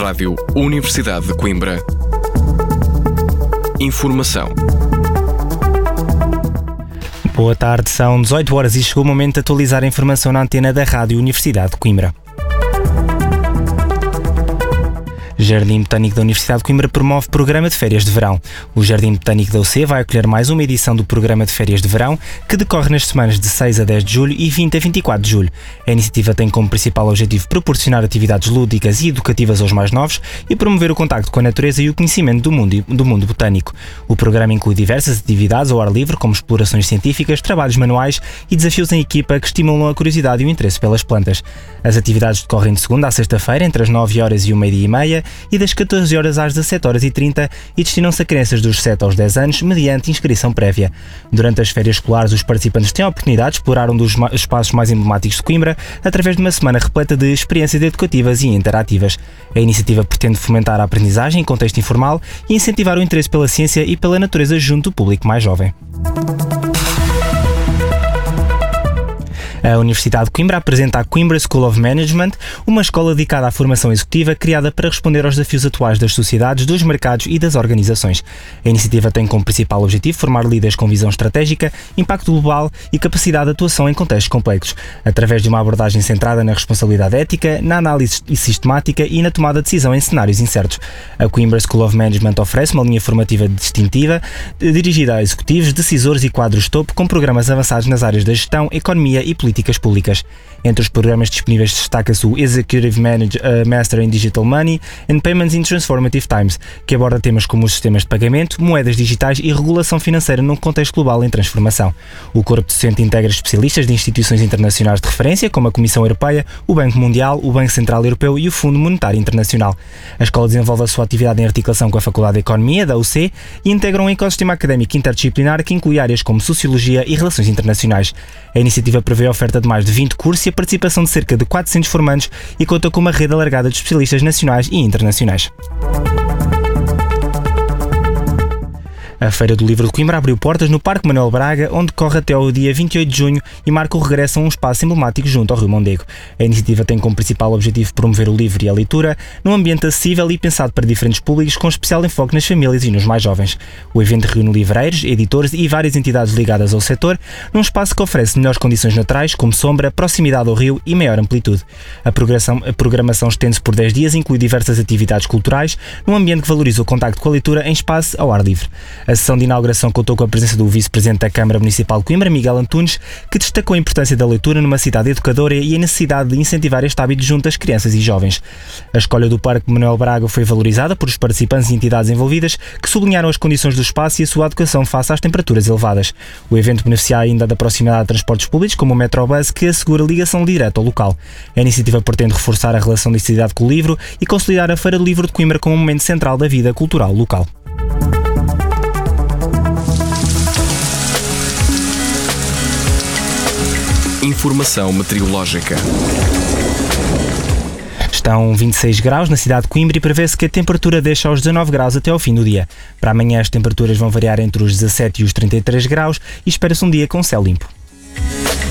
Rádio Universidade de Coimbra. Informação. Boa tarde, são 18 horas e chegou o momento de atualizar a informação na antena da Rádio Universidade de Coimbra. Jardim Botânico da Universidade de Coimbra promove programa de férias de verão. O Jardim Botânico da UC vai acolher mais uma edição do programa de férias de verão, que decorre nas semanas de 6 a 10 de julho e 20 a 24 de julho. A iniciativa tem como principal objetivo proporcionar atividades lúdicas e educativas aos mais novos e promover o contacto com a natureza e o conhecimento do mundo botânico. O programa inclui diversas atividades ao ar livre, como explorações científicas, trabalhos manuais e desafios em equipa que estimulam a curiosidade e o interesse pelas plantas. As atividades decorrem de segunda a sexta-feira, entre as 9 horas e o meio-dia e meia, e das 14 horas às 17 horas e 30 e destinam-se a crianças dos 7 aos 10 anos mediante inscrição prévia. Durante as férias escolares, os participantes têm a oportunidade de explorar um dos espaços mais emblemáticos de Coimbra através de uma semana repleta de experiências educativas e interativas. A iniciativa pretende fomentar a aprendizagem em contexto informal e incentivar o interesse pela ciência e pela natureza junto do público mais jovem. A Universidade de Coimbra apresenta a Coimbra School of Management, uma escola dedicada à formação executiva criada para responder aos desafios atuais das sociedades, dos mercados e das organizações. A iniciativa tem como principal objetivo formar líderes com visão estratégica, impacto global e capacidade de atuação em contextos complexos, através de uma abordagem centrada na responsabilidade ética, na análise sistemática e na tomada de decisão em cenários incertos. A Coimbra School of Management oferece uma linha formativa distintiva, dirigida a executivos, decisores e quadros topo, com programas avançados nas áreas da gestão, economia e políticas públicas. Entre os programas disponíveis destaca-se o Executive Master in Digital Money and Payments in Transformative Times, que aborda temas como os sistemas de pagamento, moedas digitais e regulação financeira num contexto global em transformação. O corpo docente integra especialistas de instituições internacionais de referência, como a Comissão Europeia, o Banco Mundial, o Banco Central Europeu e o Fundo Monetário Internacional. A escola desenvolve a sua atividade em articulação com a Faculdade de Economia, da UC, e integra um ecossistema académico interdisciplinar que inclui áreas como Sociologia e Relações Internacionais. A iniciativa prevê a oferta de mais de 20 cursos e a participação de cerca de 400 formandos e conta com uma rede alargada de especialistas nacionais e internacionais. A Feira do Livro de Coimbra abriu portas no Parque Manuel Braga, onde corre até ao dia 28 de junho e marca o regresso a um espaço emblemático junto ao Rio Mondego. A iniciativa tem como principal objetivo promover o livro e a leitura num ambiente acessível e pensado para diferentes públicos, com especial enfoque nas famílias e nos mais jovens. O evento reúne livreiros, editores e várias entidades ligadas ao setor, num espaço que oferece melhores condições naturais, como sombra, proximidade ao rio e maior amplitude. A programação estende-se por 10 dias e inclui diversas atividades culturais, num ambiente que valoriza o contacto com a leitura em espaço ao ar livre. A sessão de inauguração contou com a presença do vice-presidente da Câmara Municipal de Coimbra, Miguel Antunes, que destacou a importância da leitura numa cidade educadora e a necessidade de incentivar este hábito junto às crianças e jovens. A escolha do Parque Manuel Braga foi valorizada por os participantes e entidades envolvidas, que sublinharam as condições do espaço e a sua adequação face às temperaturas elevadas. O evento beneficia ainda da proximidade de transportes públicos, como o Metrobus, que assegura ligação direta ao local. A iniciativa pretende reforçar a relação da cidade com o livro e consolidar a Feira do Livro de Coimbra como um momento central da vida cultural local. Informação meteorológica. Estão 26 graus na cidade de Coimbra e prevê-se que a temperatura deixa aos 19 graus até ao fim do dia. Para amanhã as temperaturas vão variar entre os 17 e os 33 graus e espera-se um dia com céu limpo.